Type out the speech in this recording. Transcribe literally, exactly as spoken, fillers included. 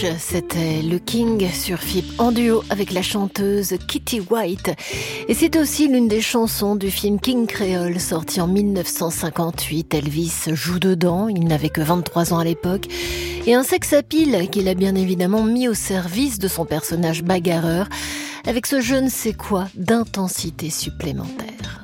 Wish, c'était le King sur F I B en duo avec la chanteuse Kitty White. Et c'est aussi l'une des chansons du film King Creole sorti en mille neuf cent cinquante-huit. Elvis joue dedans, il n'avait que vingt-trois ans à l'époque. Et un sex-appeal qu'il a bien évidemment mis au service de son personnage bagarreur avec ce je ne sais quoi d'intensité supplémentaire.